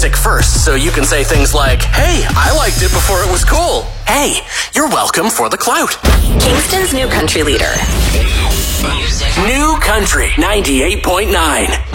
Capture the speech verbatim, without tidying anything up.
music first so you can say things like, hey, I liked it before it was cool. Hey, you're welcome for the clout. Kingston's new country leader. New Country ninety-eight point nine.